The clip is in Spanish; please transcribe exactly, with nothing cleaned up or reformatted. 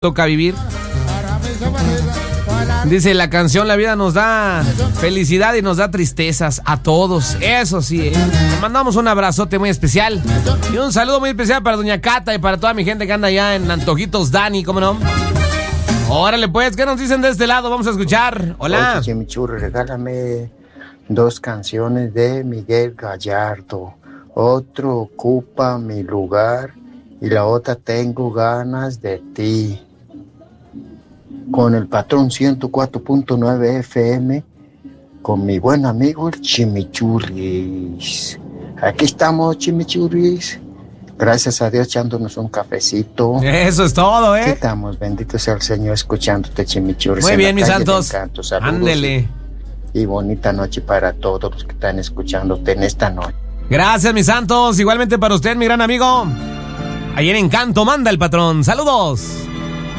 toca vivir. Dice la canción, la vida nos da felicidad y nos da tristezas a todos. Eso sí, ¿eh? Le mandamos un abrazote muy especial y un saludo muy especial para doña Cata y para toda mi gente que anda allá en Antojitos Dani, ¿cómo no? Órale pues, ¿qué nos dicen de este lado? Vamos a escuchar. Hola. Oye, Chimichurri, regálame dos canciones de Miguel Gallardo. Otro ocupa mi lugar y la otra tengo ganas de ti. Con el patrón ciento cuatro punto nueve F M, con mi buen amigo el Chimichurris. Aquí estamos, Chimichurris. Gracias a Dios, echándonos un cafecito. Eso es todo, ¿eh? Aquí estamos, bendito sea el Señor, escuchándote, Chimichurris. Muy bien, mis santos. Ándele. Y bonita noche para todos los que están escuchándote en esta noche. Gracias, mis santos. Igualmente para usted, mi gran amigo. Ahí en Encanto manda el patrón. Saludos.